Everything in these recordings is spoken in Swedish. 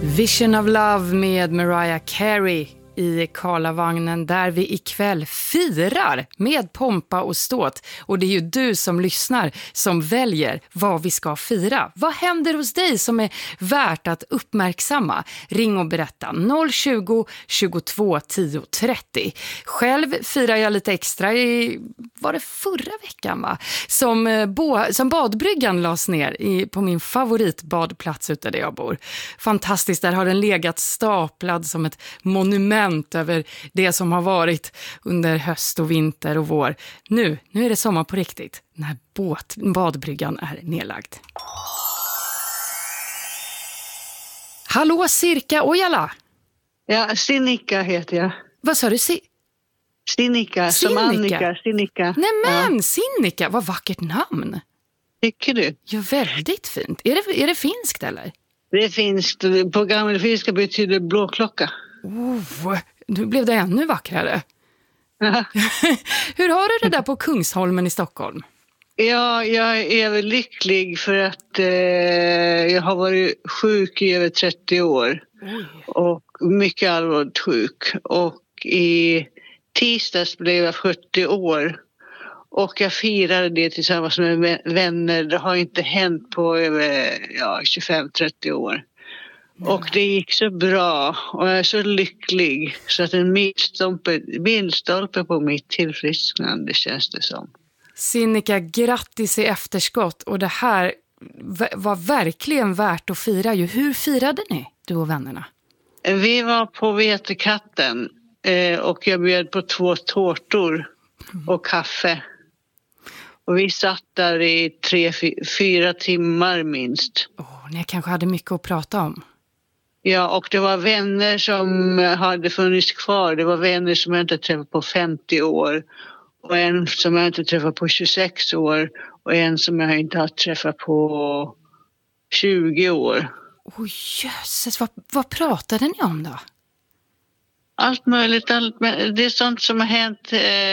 Vision of Love med Mariah Carey i Karlavagnen, där vi ikväll firar med pompa och ståt. Och det är ju du som lyssnar som väljer vad vi ska fira. Vad händer hos dig som är värt att uppmärksamma? Ring och berätta 020 22 10 30. Själv firar jag lite extra var det förra veckan va? Som badbryggan lades ner på min favoritbadplats ute där jag bor. Fantastiskt, där har den legat staplad som ett monument över det som har varit under höst och vinter och vår. Nu är det sommar på riktigt när badbryggan är nedlagd. Hallå Sirka Ojala! Ja, Sinikka heter jag. Vad sa du? Sinikka, som Annika. Sinikka. Nämen, ja. Sinikka, vad vackert namn. Tycker du? Ja, väldigt fint. Är det finskt eller? Det är finskt. På gammelfinska betyder blåklocka. Nu blev det ännu vackrare. Hur har du det där på Kungsholmen i Stockholm? Ja, jag är väl lycklig för att jag har varit sjuk i över 30 år. Och mycket allvarligt sjuk. Och i tisdags blev jag 40 år. Och jag firade det tillsammans med vänner. Det har inte hänt på över 25-30 år. Och det gick så bra och jag är så lycklig så att en milstolpe på mitt tillfrisknande känns det som. Sinikka, grattis i efterskott, och det här var verkligen värt att fira. Hur firade ni, du och vännerna? Vi var på Vetekatten och jag bjöd på 2 tårtor och kaffe. Och vi satt där i 3-4 timmar minst. Ni kanske hade mycket att prata om. Ja, och det var vänner som hade funnits kvar. Det var vänner som jag inte träffat på 50 år. Och en som jag inte träffat på 26 år. Och en som jag inte har träffat på 20 år. Jösses, vad pratade ni om då? Allt möjligt. Det är sånt som har hänt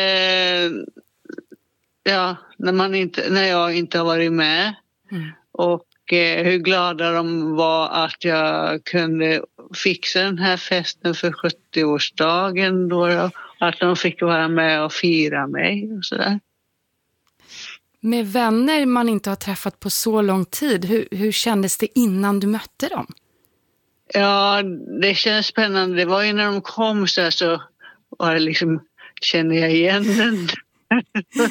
när jag inte har varit med. Och hur glada de var att jag kunde fixa den här festen för 70-årsdagen då. Att de fick vara med och fira mig och sådär. Med vänner man inte har träffat på så lång tid, hur kändes det innan du mötte dem? Ja, det kändes spännande. Det var ju när de kom så var det liksom, kände jag igen den.